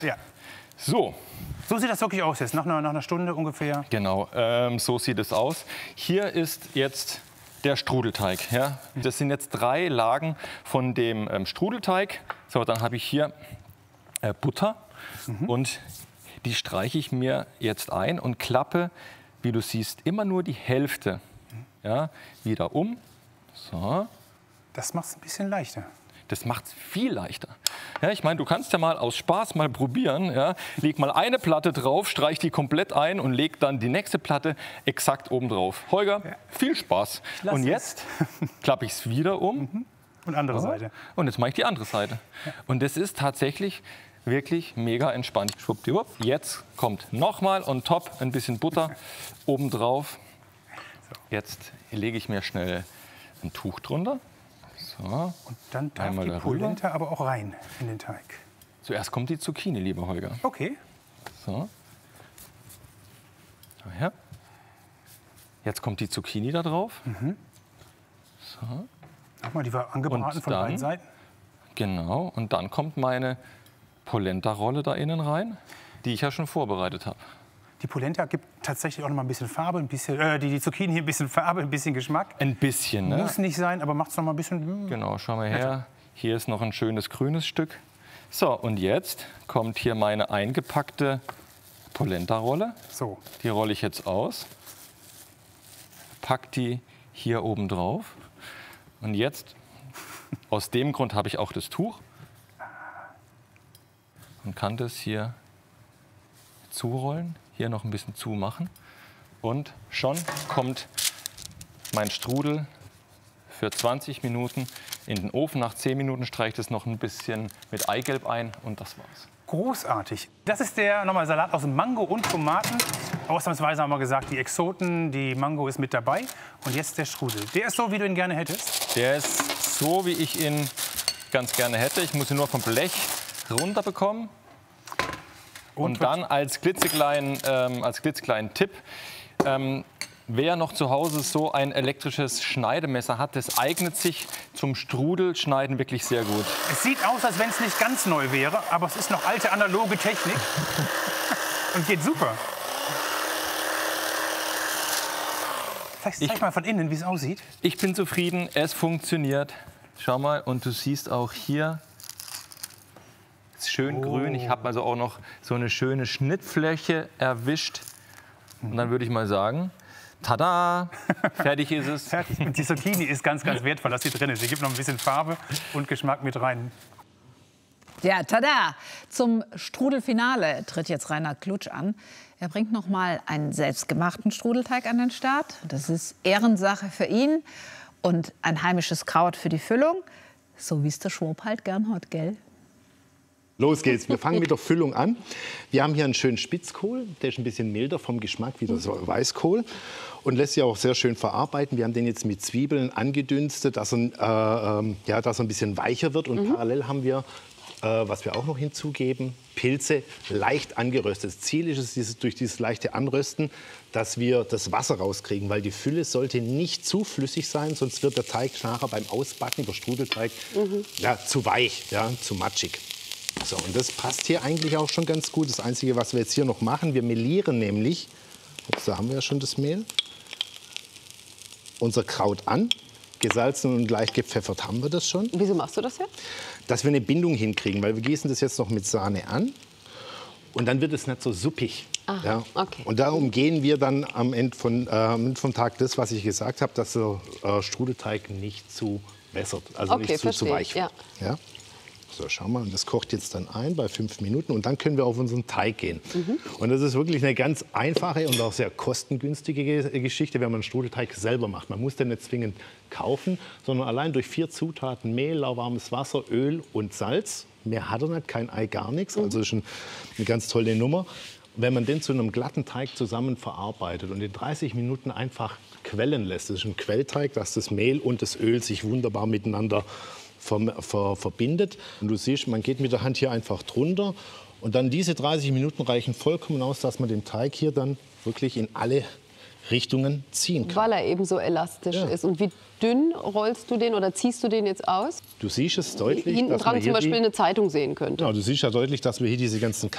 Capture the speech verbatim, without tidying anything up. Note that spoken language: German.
Ja. So. So sieht das wirklich aus jetzt, nach einer, nach einer Stunde ungefähr. Genau, ähm, so sieht es aus. Hier ist jetzt der Strudelteig. Ja? Das sind jetzt drei Lagen von dem ähm, Strudelteig. So, dann habe ich hier äh, Butter mhm. und die streiche ich mir jetzt ein und klappe, wie du siehst, immer nur die Hälfte ja, wieder um. So. Das macht es ein bisschen leichter. Das macht es viel leichter. Ja, ich meine, du kannst ja mal aus Spaß mal probieren. Ja. Leg mal eine Platte drauf, streich die komplett ein und leg dann die nächste Platte exakt oben drauf. Holger, ja. viel Spaß. Und jetzt klappe ich es wieder um. Mhm. Und andere ja. Seite. Und jetzt mache ich die andere Seite. Ja. Und das ist tatsächlich wirklich mega entspannt. Schwuppdiwupp. Jetzt kommt nochmal on top ein bisschen Butter oben drauf. Jetzt lege ich mir schnell ein Tuch drunter. So. Und dann darf Einmal die darüber. Polenta aber auch rein in den Teig. Zuerst kommt die Zucchini, lieber Holger. Okay. So. Daher. Jetzt kommt die Zucchini da drauf. Mhm. So. Nochmal, die war angebraten Und von dann, beiden Seiten. Genau. Und dann kommt meine Polenta-Rolle da innen rein, die ich ja schon vorbereitet habe. Die Polenta gibt tatsächlich auch noch mal ein bisschen Farbe, ein bisschen, äh, die, die Zucchini ein bisschen Farbe, ein bisschen Geschmack. Ein bisschen, ne? Muss nicht sein, aber macht es noch mal ein bisschen. Genau, schau mal her. Hier ist noch ein schönes grünes Stück. So, und jetzt kommt hier meine eingepackte Polenta-Rolle. So. Die rolle ich jetzt aus. Pack die hier oben drauf. Und jetzt, aus dem Grund habe ich auch das Tuch. Und kann das hier zurollen, hier noch ein bisschen zumachen. Und schon kommt mein Strudel für zwanzig Minuten in den Ofen. Nach zehn Minuten streiche ich das noch ein bisschen mit Eigelb ein und das war's. Großartig. Das ist der nochmal Salat aus Mango und Tomaten. Ausnahmsweise haben wir gesagt, die Exoten, die Mango ist mit dabei. Und jetzt der Strudel. Der ist so, wie du ihn gerne hättest? Der ist so, wie ich ihn ganz gerne hätte. Ich muss ihn nur vom Blech runterbekommen. Und, und dann als klitzekleinen, ähm, als klitzekleinen Tipp, ähm, wer noch zu Hause so ein elektrisches Schneidemesser hat, das eignet sich zum Strudelschneiden wirklich sehr gut. Es sieht aus, als wenn es nicht ganz neu wäre, aber es ist noch alte analoge Technik und geht super. Zeig, zeig ich, mal von innen, wie es aussieht. Ich bin zufrieden, es funktioniert. Schau mal, und du siehst auch hier, schön oh. grün. Ich habe also auch noch so eine schöne Schnittfläche erwischt. Und dann würde ich mal sagen, tada, fertig ist es. Fertig. Und die Zucchini ist ganz, ganz wertvoll, dass sie drin ist. Sie gibt noch ein bisschen Farbe und Geschmack mit rein. Ja, tada! Zum Strudelfinale tritt jetzt Reinhard Klutsch an. Er bringt noch mal einen selbstgemachten Strudelteig an den Start. Das ist Ehrensache für ihn und ein heimisches Kraut für die Füllung. So wie es der Schwab halt gern hat, gell? Los geht's. Wir fangen mit der Füllung an. Wir haben hier einen schönen Spitzkohl. Der ist ein bisschen milder vom Geschmack wie der Weißkohl und lässt sich auch sehr schön verarbeiten. Wir haben den jetzt mit Zwiebeln angedünstet, dass er, äh, ja, dass er ein bisschen weicher wird. Und mhm. parallel haben wir, äh, was wir auch noch hinzugeben, Pilze leicht angeröstet. Das Ziel ist es, dieses, durch dieses leichte Anrösten, dass wir das Wasser rauskriegen, weil die Fülle sollte nicht zu flüssig sein, sonst wird der Teig nachher beim Ausbacken, der Strudelteig, mhm. ja, zu weich, ja, zu matschig. So, und das passt hier eigentlich auch schon ganz gut. Das Einzige, was wir jetzt hier noch machen, wir melieren nämlich, ups, da haben wir ja schon das Mehl, unser Kraut an. Gesalzen und leicht gepfeffert haben wir das schon. Wieso machst du das jetzt? Dass wir eine Bindung hinkriegen, weil wir gießen das jetzt noch mit Sahne an. Und dann wird es nicht so suppig. Aha, ja. Okay. Und darum gehen wir dann am Ende von, äh, am Ende vom Tag das, was ich gesagt habe, dass der äh, Strudelteig nicht zu wässert, also okay, nicht zu, zu weich ich, wird. Ja. Ja? So, schau mal, und das kocht jetzt dann ein bei fünf Minuten und dann können wir auf unseren Teig gehen. Mhm. Und das ist wirklich eine ganz einfache und auch sehr kostengünstige Geschichte, wenn man einen Strudelteig selber macht. Man muss den nicht zwingend kaufen, sondern allein durch vier Zutaten: Mehl, lauwarmes Wasser, Öl und Salz. Mehr hat er nicht, kein Ei, gar nichts. Also das ist ein, eine ganz tolle Nummer. Wenn man den zu einem glatten Teig zusammen verarbeitet und in dreißig Minuten einfach quellen lässt, das ist ein Quellteig, dass das Mehl und das Öl sich wunderbar miteinander Ver, ver, verbindet. Und du siehst, man geht mit der Hand hier einfach drunter. Und dann diese dreißig Minuten reichen vollkommen aus, dass man den Teig hier dann wirklich in alle Richtungen ziehen kann. Weil er eben so elastisch ja. ist. Und wie dünn rollst du den oder ziehst du den jetzt aus? Du siehst es deutlich, hinten dass dran man zum hier Beispiel die, eine Zeitung sehen könnte. Ja, du siehst ja deutlich, dass wir hier diese ganzen